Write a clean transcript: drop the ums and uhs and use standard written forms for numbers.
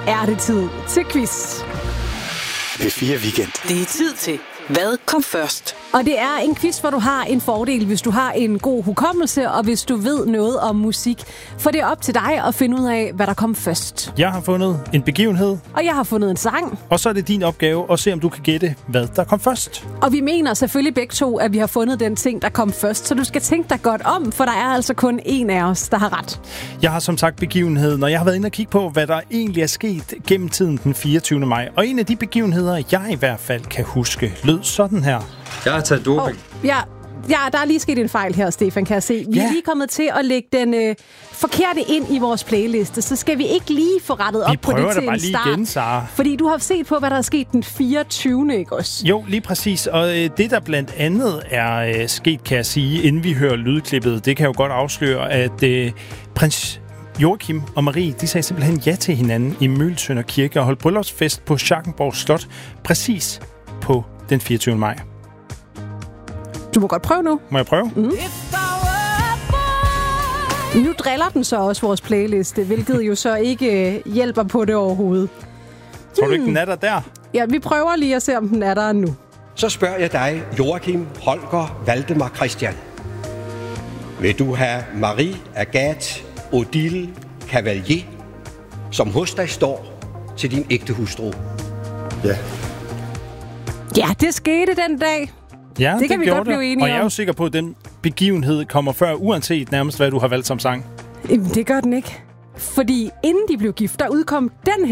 er det tid til quiz. P4 Weekend. Det er tid til Hvad kom først? Og det er en quiz, hvor du har en fordel, hvis du har en god hukommelse, og hvis du ved noget om musik. For det er op til dig at finde ud af, hvad der kom først. Jeg har fundet en begivenhed. Og jeg har fundet en sang. Og så er det din opgave at se, om du kan gætte, hvad der kom først. Og vi mener selvfølgelig begge to, at vi har fundet den ting, der kom først. Så du skal tænke dig godt om, for der er altså kun en af os, der har ret. Jeg har som sagt begivenheden, og jeg har været inde og kigge på, hvad der egentlig er sket gennem tiden den 24. maj. Og en af de begivenheder, jeg i hvert fald kan huske, lød sådan her. Jeg har taget doping. Ja, der er lige sket en fejl her, Stefan, kan jeg se. Vi er lige kommet til at lægge den forkerte ind i vores playliste, så skal vi ikke lige få rettet op på det til en start. Vi prøver det bare lige igen, Sara. Fordi du har set på, hvad der er sket den 24. ikke også? Jo, lige præcis. Og det, der blandt andet er sket, kan jeg sige, inden vi hører lydklippet, det kan jo godt afsløre, at prins Joachim og Marie, de sagde simpelthen ja til hinanden i Møgeltønder Kirke og holdt bryllupsfest på Schackenborg Slot præcis på den 24. maj. Du må godt prøve nu. Må jeg prøve? Mm. Nu driller den så også vores playliste, hvilket jo så ikke hjælper på det overhovedet. Tror du ikke, den er der? Ja, vi prøver lige at se, om den er der nu. Så spørger jeg dig, Joachim Holger Valdemar Christian. Vil du have Marie Agathe Odile Cavalier, som hos dig står til din ægte hustru? Ja. Ja, det skete den dag. Ja, det kan vi godt blive enige om. Og jeg er jo sikker på, at den begivenhed kommer før, uanset nærmest, hvad du har valgt som sang. Jamen, det gør den ikke. Fordi inden de blev gift, der udkom den